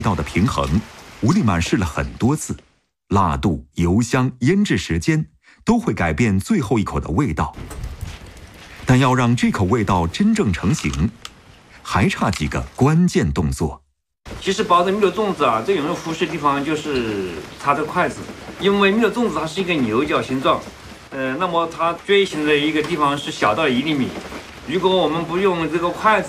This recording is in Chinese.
道的平衡，吴丽满试了很多次，辣度、油香、腌制时间都会改变最后一口的味道。但要让这口味道真正成型，还差几个关键动作。 其实保证米酒粽子啊，最容易忽视的地方就是它的筷子，因为米酒粽子它是一个牛角形状，那么它锥形的一个地方是小到1厘米。如果我们不用这个筷子